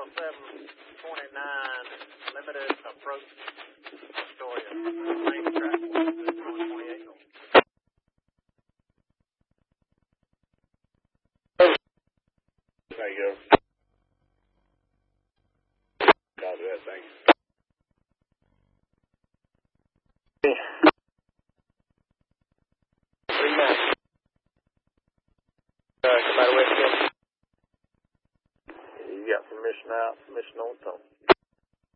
729, limited approach Astoria. Main track 128. There you go. Copy that, thank you. Come out of West End. You got permission out, permission on the phone.